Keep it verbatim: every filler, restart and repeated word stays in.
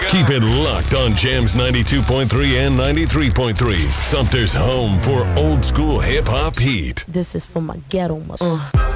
Keep it locked on Jams ninety-two point three and ninety-three point three. Sumter's home for old school hip hop heat. This is for my ghetto mother. Uh.